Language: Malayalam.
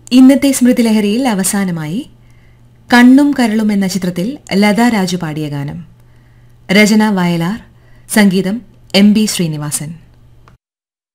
ഇന്നത്തെ സ്മൃതിലഹരിയിൽ അവസാനമായി കണ്ണും കരളും എന്ന ചിത്രത്തിൽ ലതാ രാജു പാടിയ ഗാനം. രചന വയലാർ, സംഗീതം എം ബി ശ്രീനിവാസൻ.